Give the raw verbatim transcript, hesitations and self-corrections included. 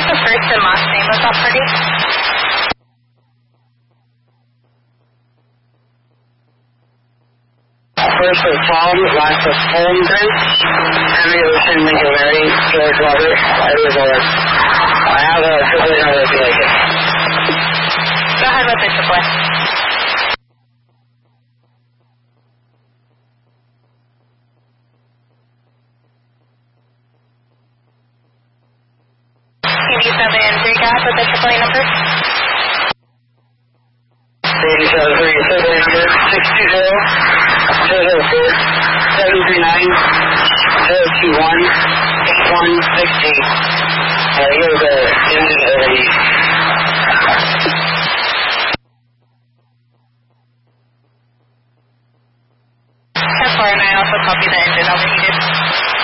the first and last name of that party? First was Tom, last was Holmgren, Henry Ocean, Lincoln Mary, George Robert, Edward Miller. I have a triple number if you like it. Go ahead with the triple. eighty-seven, three, go ahead with the triple number. eighty-seven, three, triple number, six two zero, zero zero four, seven three nine, zero two one, eight one six eight. Uh, here's the engine already. ten four, and I also copy the engine overheated.